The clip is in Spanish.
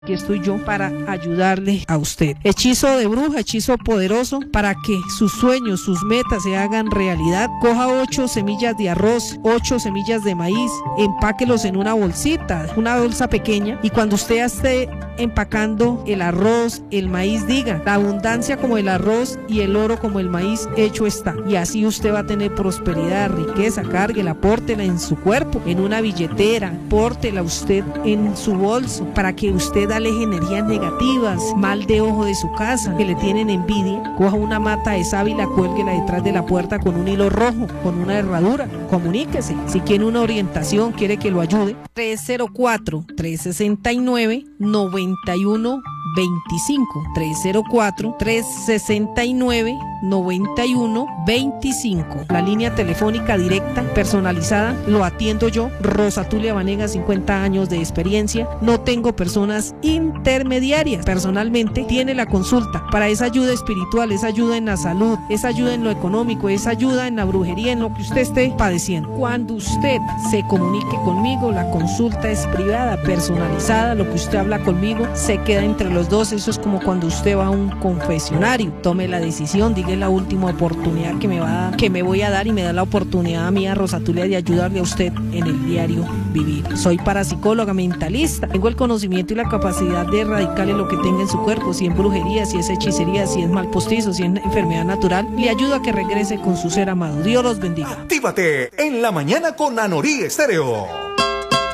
Aquí estoy yo para ayudarle a usted. Hechizo de bruja, hechizo poderoso para que sus sueños, sus metas se hagan realidad. Coja 8 semillas de arroz, 8 semillas de maíz, empáquelos en una bolsita, una bolsa pequeña, y cuando usted esté empacando el arroz, el maíz, diga: la abundancia como el arroz y el oro como el maíz hecho está. Y así usted va a tener prosperidad, riqueza. Cárguela, pórtela en su cuerpo, en una billetera, pórtela usted en su bolso, para que usted aleje energías negativas, mal de ojo de su casa, que le tienen envidia. Coja una mata de sábila, cuélguela detrás de la puerta con un hilo rojo, con una herradura. Comuníquese. Si quiere una orientación, quiere que lo ayude, 304-369-9125, 304-369-9125. La línea telefónica directa, personalizada, lo atiendo yo, Rosa Tulia Vanegas, 50 años de experiencia. No tengo personas intermediarias. Personalmente tiene la consulta para esa ayuda espiritual, esa ayuda en la salud, esa ayuda en lo económico, esa ayuda en la brujería, en lo que usted esté padeciendo. Cuando usted se comunique conmigo, la consulta es privada, personalizada. Lo que usted habla conmigo se queda entre los dos. Eso es como cuando usted va a un confesionario. Tome la decisión, diga la última oportunidad que me voy a dar, y me da la oportunidad a mí, a Rosa Tulia, de ayudarle a usted en el diario vivir. Soy parapsicóloga mentalista. Tengo el conocimiento y la capacidad de erradicarle lo que tenga en su cuerpo, si es brujería, si es hechicería, si es mal postizo, si es enfermedad natural. Le ayudo a que regrese con su ser amado. Dios los bendiga. Actívate en la mañana con Anorí Estéreo.